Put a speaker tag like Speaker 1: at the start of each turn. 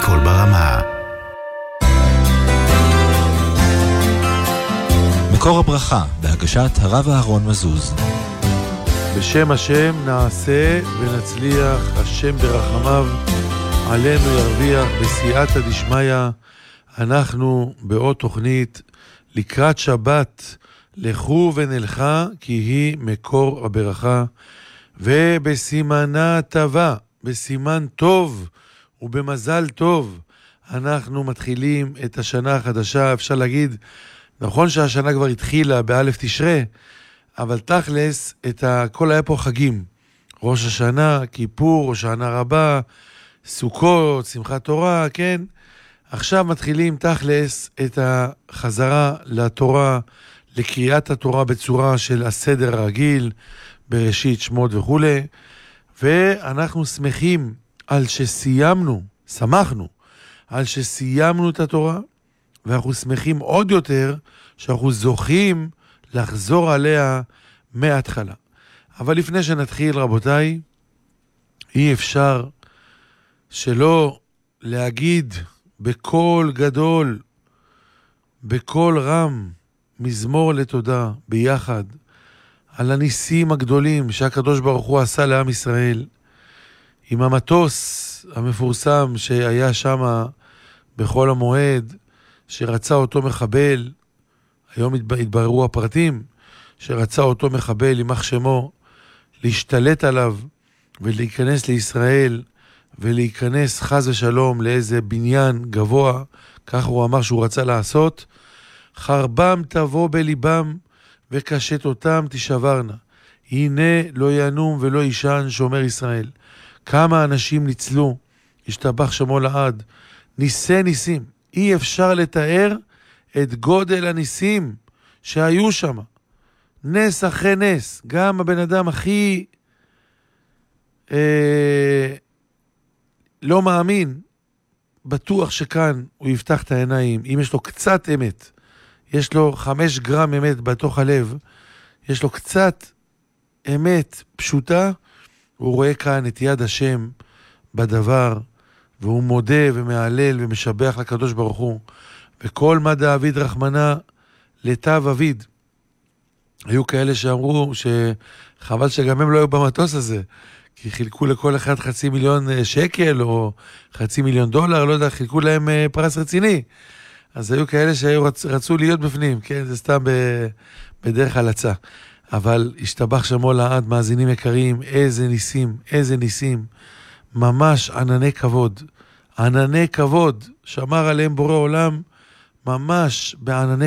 Speaker 1: קול ברמה. מקור הברכה, בהגשת הרב אהרון מזוז.
Speaker 2: בשם השם נעשה ונצליח, השם ברחמיו עלינו ירוויח, בסייעתא דשמיא. אנחנו בעוד תוכנית לקראת שבת, לכו ונלכה כי היא מקור הברכה, ובסימנה טובה, בסימן טוב ובמזל טוב אנחנו מתחילים את השנה החדשה. אפשר להגיד, נכון שהשנה כבר התחילה באלף תשרה, אבל תכלס הכל היה פה חגים, ראש השנה, כיפור, ראש השנה רבה, סוכות, שמחת תורה, כן? עכשיו מתחילים תכלס את החזרה לתורה, לקריאת התורה בצורה של הסדר הרגיל, בראשית, שמות וכו'. ואנחנו שמחים על שסיימנו, שמחנו על שסיימנו את התורה, ואנחנו שמחים עוד יותר שאנחנו זוכים לחזור עליה מההתחלה. אבל לפני שנתחיל, רבותיי, אי אפשר שלא להגיד בקול גדול, בקול רם, מזמור לתודה ביחד, על הניסים הגדולים שהקדוש ברוך הוא עשה לעם ישראל, עם המטוס המפורסם שהיה שם בכל המועד, שרצה אותו מחבל, היום התבררו הפרטים, שרצה אותו מחבל עם אח שמו, להשתלט עליו ולהיכנס לישראל, ולהיכנס חס ושלום לאיזה בניין גבוה, כך הוא אמר שהוא רצה לעשות. חרבם תבוא בליבם וקשתותם תשברנה, הנה לא ינום ולא ישן שומר ישראל. כמה אנשים ניצלו, השתבח שמו לעד, ניסי ניסים, אי אפשר לתאר את גודל הניסים שהיו שם, נס אחרי נס. גם הבן אדם הכי לא מאמין, בטוח שכאן הוא יפתח את העיניים, אם יש לו קצת אמת, יש לו 5 גרם אמת בתוך הלב, יש לו קצת אמת פשוטה, הוא רואה כאן את יד השם בדבר, והוא מודה ומעלל ומשבח לקדוש ברוך הוא. וכל מה דאביד רחמנה לטב אביד. היו כאלה שאמרו שחבל שגם הם לא היו במטוס הזה, כי חילקו לכל אחד $500,000 או $500,000, לא יודע, חילקו להם פרס רציני. אז היו כאלה שרצו להיות בפנים, כן? זה סתם בדרך הלצה. אבל השתבח שמו לעד, מאזינים יקרים, איזה ניסים, איזה ניסים. ממש ענני כבוד. ענני כבוד, שמר עליהם בורא עולם, ממש בענני